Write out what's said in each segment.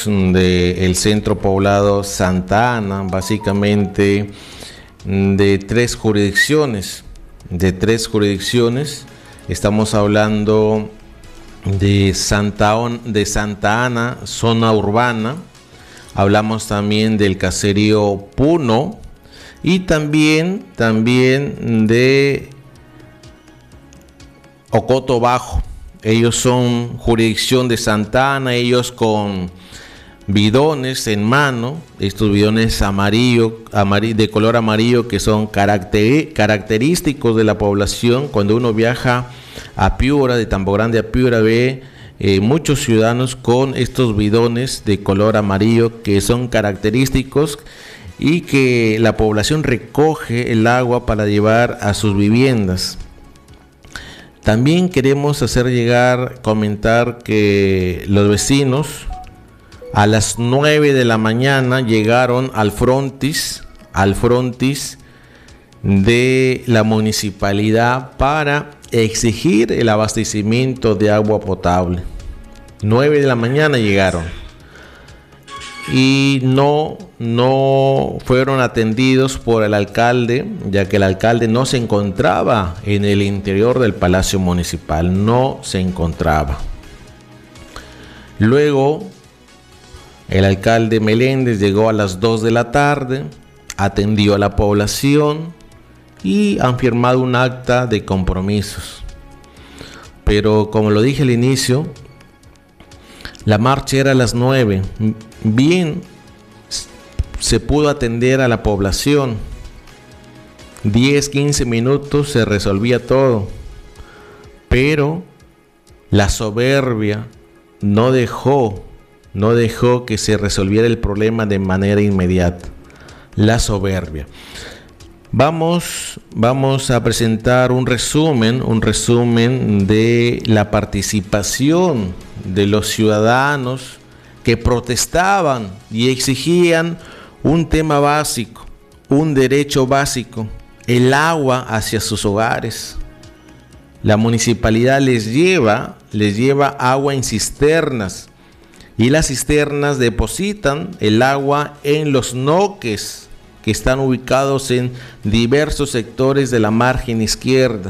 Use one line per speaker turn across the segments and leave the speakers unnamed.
del centro poblado Santa Ana, básicamente de tres jurisdicciones. Estamos hablando de Santa Ana, zona urbana. Hablamos también del caserío Puno y también de Ocoto Bajo. Ellos son jurisdicción de Santa Ana, ellos con bidones en mano, estos bidones de color amarillo que son característicos de la población. Cuando uno viaja a Piura, de Tambo Grande a Piura, ve muchos ciudadanos con estos bidones de color amarillo que son característicos y que la población recoge el agua para llevar a sus viviendas. También queremos comentar que los vecinos a las 9 de la mañana llegaron al frontis de la municipalidad para exigir el abastecimiento de agua potable. 9 de la mañana llegaron y no fueron atendidos por el alcalde, ya que el alcalde no se encontraba en el interior del Palacio Municipal, no se encontraba. Luego, el alcalde Meléndez llegó a las 2 de la tarde, atendió a la población y han firmado un acta de compromisos. Pero como lo dije al inicio, la marcha era a las 9. Bien, se pudo atender a la población. 10-15 minutos se resolvía todo. Pero la soberbia no dejó que se resolviera el problema de manera inmediata. La soberbia. Vamos a presentar un resumen de la participación de los ciudadanos que protestaban y exigían un tema básico, un derecho básico, el agua hacia sus hogares. La municipalidad les lleva agua en cisternas y las cisternas depositan el agua en los noques que están ubicados en diversos sectores de la margen izquierda.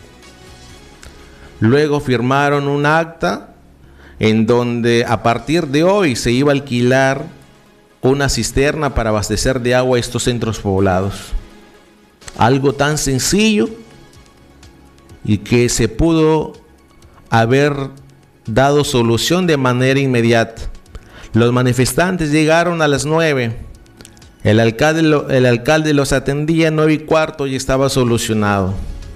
Luego firmaron un acta en donde a partir de hoy se iba a alquilar una cisterna para abastecer de agua a estos centros poblados. Algo tan sencillo y que se pudo haber dado solución de manera inmediata. Los manifestantes llegaron a las 9. El alcalde los atendía a 9:15 y estaba solucionado.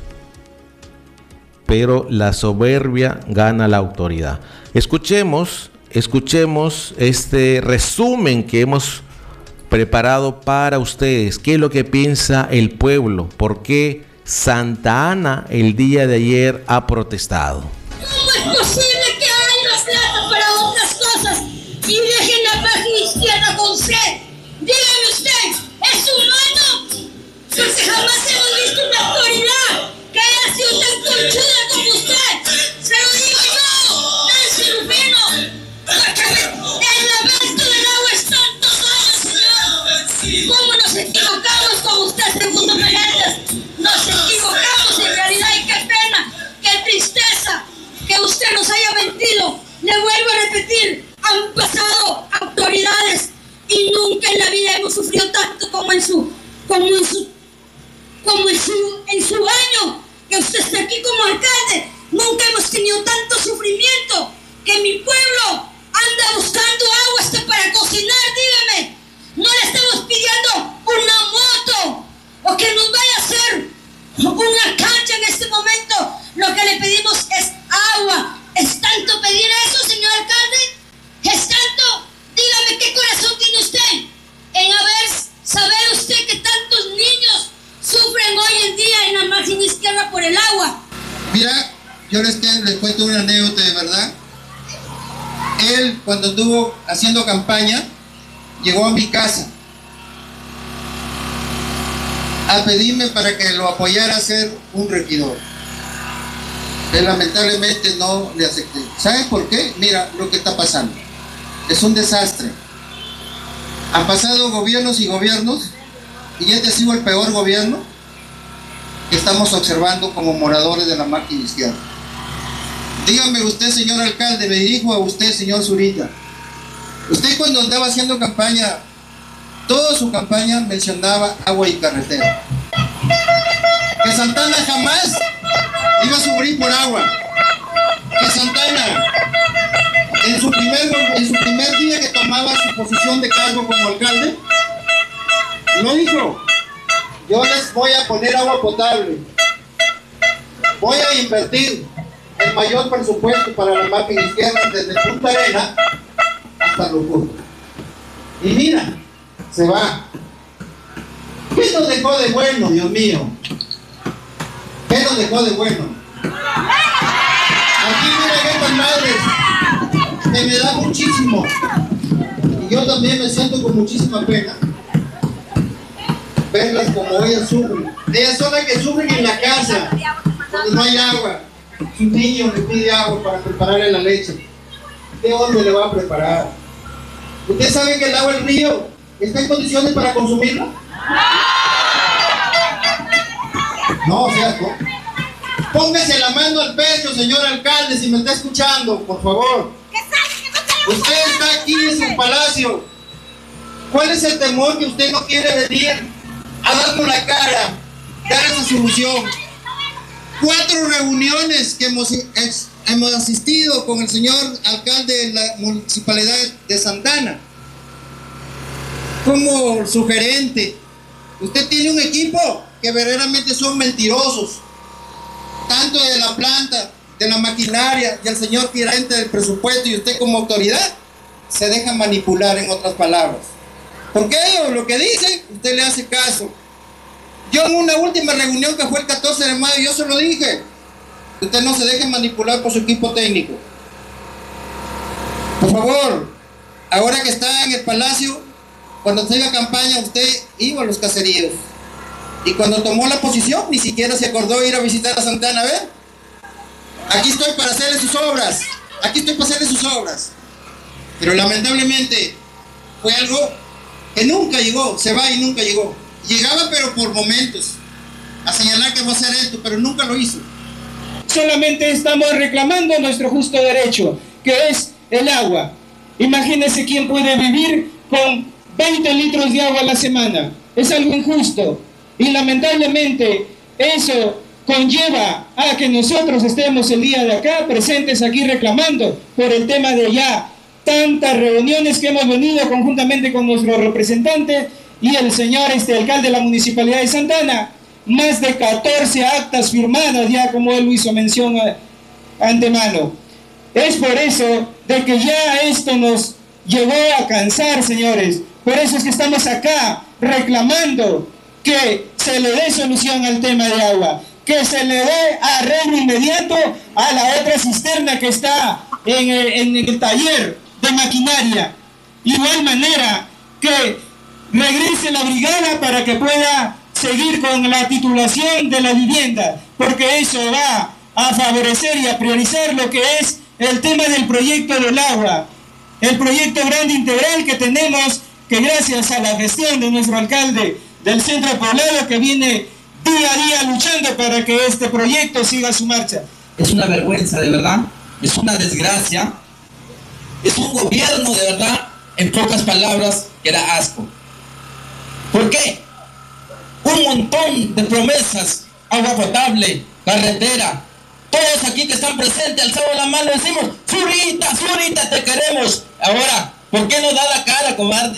Pero la soberbia gana la autoridad. Escuchemos este resumen que hemos preparado para ustedes. ¿Qué es lo que piensa el pueblo? ¿Por qué Santa Ana el día de ayer ha protestado?
¿Cómo es posible que haya plata para otras cosas y dejen la página izquierda con C? Dígame usted, ¿es humano? Porque jamás hemos visto una autoridad que haya sido tan conchuda como usted. Se lo digo yo, Nancy Rufino. El abasto del agua es tantos años, señor. ¿Cómo nos equivocamos con usted, Segundo Meléndez? Nos equivocamos en realidad y qué pena, qué tristeza que usted nos haya mentido. Le vuelvo a repetir, han pasado autoridades y nunca en la vida hemos sufrido tanto como en su año que usted está aquí como alcalde. Nunca hemos tenido tanto sufrimiento que mi pueblo anda buscando agua hasta para cocinar. Dígame, no le estamos pidiendo una moto o que nos vaya a hacer una cancha en este momento. Lo que le pedimos es agua. ¿Es tanto pedir eso, señor alcalde? ¿Es tanto? Dígame qué corazón tiene usted en saber usted que tantos niños sufren hoy en día en la margen izquierda por el agua.
Mira, yo les cuento una anécdota de verdad. Él, cuando estuvo haciendo campaña, llegó a mi casa a pedirme para que lo apoyara a ser un regidor. Pero lamentablemente no le acepté. ¿Sabes por qué? Mira lo que está pasando. es un desastre. Han pasado gobiernos y gobiernos, y este ha sido el peor gobierno que estamos observando como moradores de la margen izquierda. Dígame usted, señor alcalde, me dirijo a usted, señor Zurita. Usted cuando andaba haciendo campaña, toda su campaña mencionaba agua y carretera. Que Santana jamás iba a sufrir por agua. Que Santana, en su primer día que tomaba su posición de cargo como alcalde, lo dijo: yo les voy a poner agua potable, voy a invertir el mayor presupuesto para la margen izquierda desde Punta Arena hasta Rucú. Y mira, se va. ¿Qué nos dejó de bueno, Dios mío? ¿Qué nos dejó de bueno? Aquí miren estas madres que me da muchísimo, y yo también me siento con muchísima pena verlas como ellas sufren. Ellas son las que sufren en la casa, donde no hay agua. Su niño le pide agua para prepararle la leche. ¿Qué hombre le va a preparar? ¿Usted sabe que el agua del río está en condiciones para consumirla? No, ¿cierto? Póngase la mano al pecho, señor alcalde, si me está escuchando, por favor. Usted está aquí en su palacio. ¿Cuál es el temor que usted no quiere venir a darnos la cara, dar esa solución? 4 reuniones que hemos asistido con el señor alcalde de la municipalidad de Santana. Como sugerente, usted tiene un equipo que verdaderamente son mentirosos, tanto de la planta, de la maquinaria y el señor gerente del presupuesto, y usted como autoridad se deja manipular, en otras palabras. Porque ellos lo que dicen, usted le hace caso. Yo en una última reunión que fue el 14 de mayo, yo se lo dije: usted no se deje manipular por su equipo técnico. Por favor, ahora que está en el palacio, cuando se iba campaña, usted iba a los caseríos. Y cuando tomó la posición, ni siquiera se acordó de ir a visitar a Santana. A ver, aquí estoy para hacerle sus obras. Aquí estoy para hacerle sus obras. Pero lamentablemente fue algo que nunca llegó. Se va y nunca llegó. Llegaba pero por momentos a señalar que va a hacer esto, pero nunca lo hizo.
Solamente estamos reclamando nuestro justo derecho, que es el agua. Imagínense quién puede vivir con 20 litros de agua a la semana. Es algo injusto. Y lamentablemente eso conlleva a que nosotros estemos el día de acá presentes aquí reclamando por el tema de ya tantas reuniones que hemos venido conjuntamente con nuestro representante y el señor alcalde de la Municipalidad de Santana. Más de 14 actas firmadas ya, como él lo hizo mención antemano. Es por eso de que ya esto nos llegó a cansar, señores. Por eso es que estamos acá reclamando que se le dé solución al tema de agua, que se le dé arreglo inmediato a la otra cisterna que está en el taller de maquinaria. Igual manera que regrese la brigada para que pueda seguir con la titulación de la vivienda, porque eso va a favorecer y a priorizar lo que es el tema del proyecto del agua, el proyecto grande integral que tenemos, que gracias a la gestión de nuestro alcalde del centro poblado, que viene día a día luchando para que este proyecto siga su marcha.
Es una vergüenza, de verdad, es una desgracia, es un gobierno, de verdad, en pocas palabras, que da asco. ¿Por qué? Un montón de promesas: agua potable, carretera. Todos aquí que están presentes, alzamos la mano y decimos: Zurita, Zurita, te queremos. Ahora, ¿por qué no da la cara, cobarde?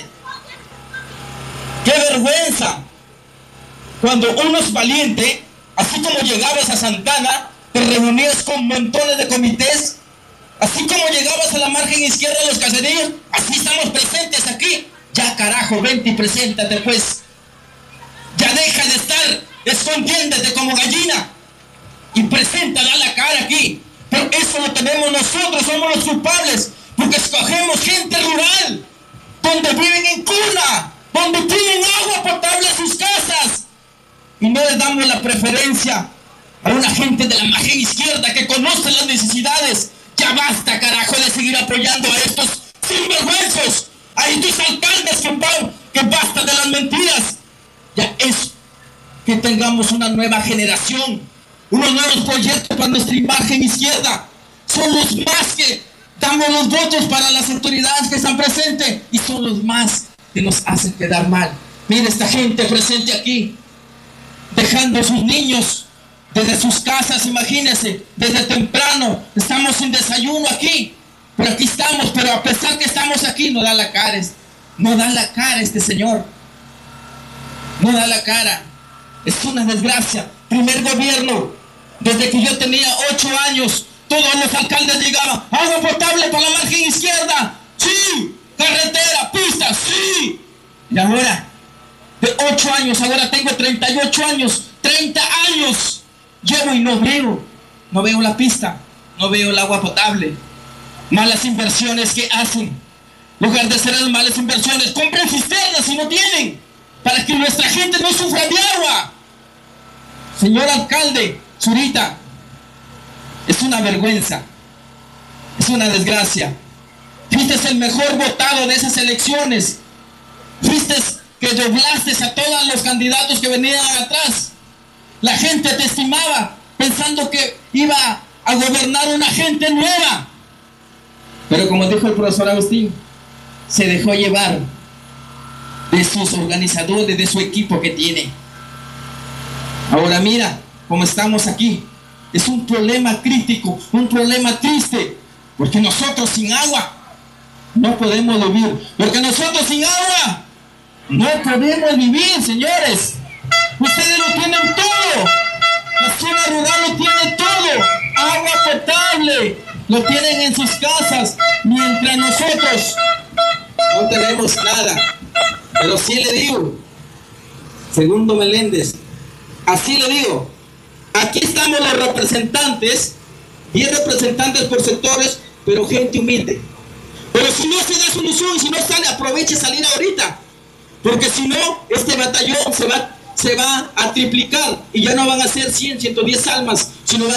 ¡Qué vergüenza! Cuando uno es valiente, así como llegabas a Santana, te reunías con montones de comités, así como llegabas a la margen izquierda de los caseríos, así estamos presentes aquí. Ya carajo, vente y preséntate pues. Ya deja de estar escondiéndote como gallina y presenta, da la cara aquí. Pero eso lo tenemos nosotros, somos los culpables, porque escogemos gente rural, donde viven en cuna, donde tienen agua potable en sus casas, y no les damos la preferencia a una gente de la margen izquierda que conoce las necesidades. Ya basta, carajo, de seguir apoyando a estos sinvergüenzos, a estos alcaldes que basta de las mentiras. Ya es que tengamos una nueva generación, unos nuevos proyectos para nuestra imagen izquierda. Son los más que damos los votos para las autoridades que están presentes y son los más que nos hacen quedar mal. Mire esta gente presente aquí, dejando a sus niños desde sus casas, imagínense, desde temprano, estamos sin desayuno aquí, pero aquí estamos, pero a pesar que estamos aquí, no da la cara, este señor, no da la cara, es una desgracia. Primer gobierno, desde que yo tenía 8 años, todos los alcaldes llegaban, agua potable para la margen izquierda, sí, carretera, pistas, sí, y ahora, de 8 años, ahora tengo 38 años, 30 años, llevo y no veo la pista, no veo el agua potable. Malas inversiones que hacen, en lugar de hacer las malas inversiones, compren cisternas si no tienen, para que nuestra gente no sufra de agua. Señor alcalde Zurita, es una vergüenza, es una desgracia. Fuiste el mejor votado de esas elecciones, fuiste que doblaste a todos los candidatos que venían atrás. La gente te estimaba pensando que iba a gobernar una gente nueva. Pero como dijo el profesor Agustín, se dejó llevar de sus organizadores, de su equipo que tiene. Ahora mira cómo estamos aquí. Es un problema crítico, un problema triste, porque nosotros sin agua no podemos vivir. Porque nosotros sin agua no podemos vivir, señores. Ustedes lo tienen todo. La zona rural lo tiene todo. Agua potable lo tienen en sus casas, mientras nosotros no tenemos nada. Pero sí le digo, Segundo Meléndez, así le digo, aquí estamos los representantes, 10 representantes por sectores, pero gente humilde. Pero si no se da solución, si no sale, aproveche salir ahorita, porque si no, este batallón se va a triplicar y ya no van a ser 100, 110 almas, sino van